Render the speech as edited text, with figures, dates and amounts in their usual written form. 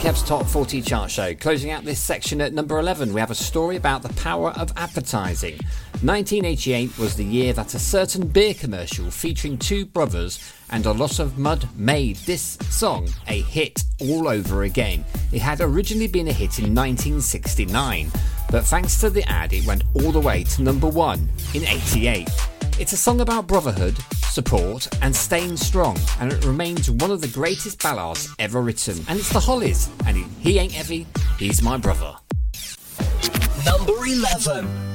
Kev's Top 40 Chart Show. Closing out this section at number 11, we have a story about the power of advertising. 1988 was the year that a certain beer commercial featuring two brothers and a lot of mud made this song a hit all over again. It had originally been a hit in 1969, but thanks to the ad it went all the way to number 1 in 88. It's a song about brotherhood, support and staying strong, and it remains one of the greatest ballads ever written. And it's the Hollies, and he ain't heavy, he's my brother. Number 11.